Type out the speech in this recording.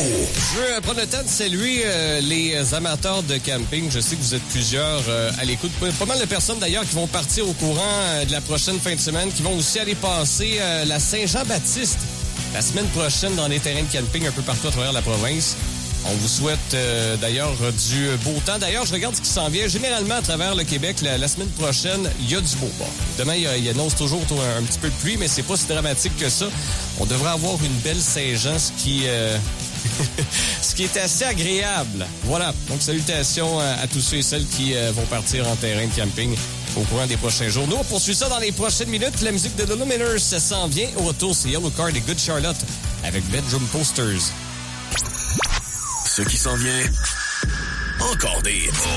Je veux prendre le temps de saluer les amateurs de camping. Je sais que vous êtes plusieurs à l'écoute. Pas mal de personnes d'ailleurs qui vont partir au courant de la prochaine fin de semaine, qui vont aussi aller passer la Saint-Jean-Baptiste la semaine prochaine dans les terrains de camping un peu partout à travers la province. On vous souhaite d'ailleurs du beau temps. D'ailleurs, je regarde ce qui s'en vient. Généralement, à travers le Québec, la semaine prochaine, il y a du beau. Bon, demain, il annonce toujours un petit peu de pluie, mais c'est pas si dramatique que ça. On devrait avoir une belle Saint-Jean, ce qui est assez agréable. Voilà. Donc, salutations à tous ceux et celles qui vont partir en terrain de camping au courant des prochains jours. Nous, on poursuit ça dans les prochaines minutes. La musique de The Luminers, ça s'en vient. Au retour, c'est Yellowcard et Good Charlotte avec Bedroom Posters. Ce qui s'en vient, encore des